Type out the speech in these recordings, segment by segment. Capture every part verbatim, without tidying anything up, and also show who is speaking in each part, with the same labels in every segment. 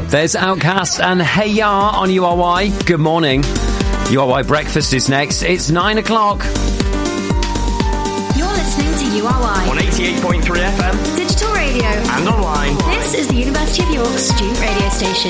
Speaker 1: There's Outcast and Hey Ya on U R Y. Good morning. U R Y Breakfast is next. It's nine o'clock.
Speaker 2: You're listening to U R Y
Speaker 3: on eighty-eight point three F M,
Speaker 2: digital radio,
Speaker 3: and online.
Speaker 2: This is the University of York student radio station.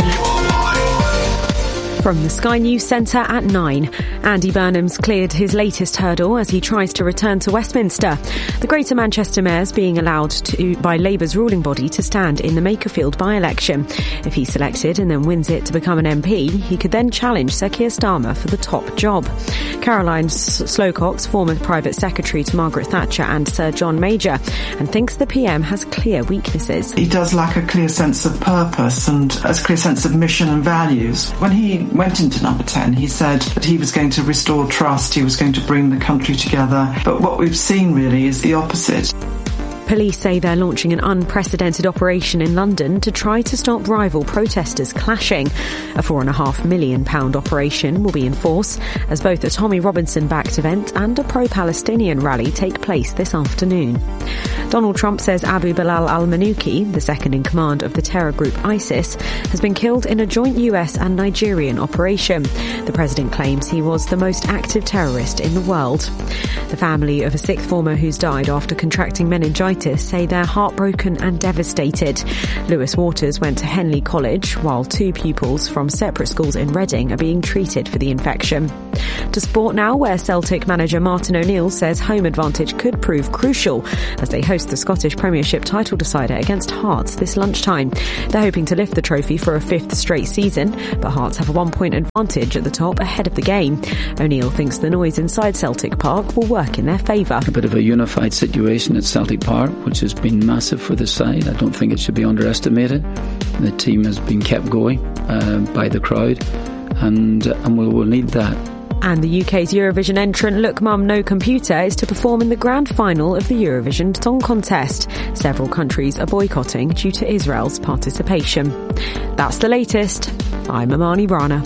Speaker 4: From the Sky News Centre at nine. Andy Burnham's cleared his latest hurdle as he tries to return to Westminster. The Greater Manchester Mayor's being allowed to by Labour's ruling body to stand in the Makerfield by-election. If he's selected and then wins it to become an M P, he could then challenge Sir Keir Starmer for the top job. Caroline Slowcox, former private secretary to Margaret Thatcher and Sir John Major, and thinks the P M has clear weaknesses.
Speaker 5: He does lack a clear sense of purpose and a clear sense of mission and values. When he went into number ten, he said that he was going to restore trust, he was going to bring the country together. But what we've seen really is the opposite.
Speaker 4: Police say they're launching an unprecedented operation in London to try to stop rival protesters clashing. A four and a half million pound operation will be in force as both a Tommy Robinson-backed event and a pro-Palestinian rally take place this afternoon. Donald Trump says Abu Bilal al-Manuki, the second in command of the terror group ISIS, has been killed in a joint U S and Nigerian operation. The president claims he was the most active terrorist in the world. The family of a sixth former who's died after contracting meningitis say they're heartbroken and devastated. Lewis Waters went to Henley College, while two pupils from separate schools in Reading are being treated for the infection. To sport now, where Celtic manager Martin O'Neill says home advantage could prove crucial as they host the Scottish Premiership title decider against Hearts this lunchtime. They're hoping to lift the trophy for a fifth straight season, but Hearts have a one-point advantage at the top ahead of the game. O'Neill thinks the noise inside Celtic Park will work in their favour.
Speaker 6: A bit of a unified situation at Celtic Park, which has been massive for the side. I don't think it should be underestimated. The team has been kept going uh, by the crowd, and, and we will need that.
Speaker 4: And the U K's Eurovision entrant Look Mum No Computer is to perform in the grand final of the Eurovision Song Contest. Several countries are boycotting due to Israel's participation. That's the latest. I'm Amani Brana.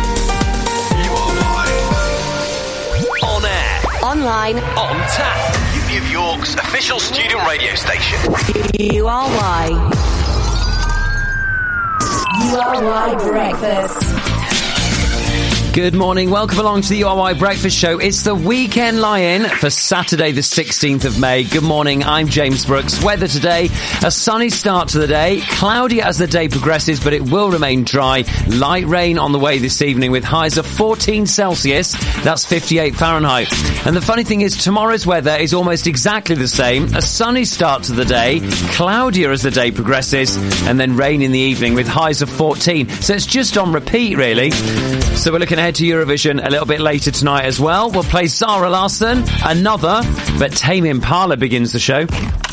Speaker 3: On air,
Speaker 2: Online,
Speaker 3: on tap. Uni of York's official student radio station.
Speaker 2: U R Y. U R Y Breakfast.
Speaker 1: Good morning. Welcome along to the U R Y Breakfast Show. It's the weekend lie-in for Saturday the sixteenth of May. Good morning. I'm James Brooks. Weather today, a sunny start to the day. Cloudy as the day progresses, but it will remain dry. Light rain on the way this evening with highs of fourteen Celsius. That's fifty-eight Fahrenheit. And the funny thing is, tomorrow's weather is almost exactly the same. A sunny start to the day, cloudier as the day progresses, and then rain in the evening with highs of fourteen. So it's just on repeat, really. So we're looking ahead to Eurovision a little bit later tonight as well. We'll play Zara Larsson, another, but Tame Impala begins the show.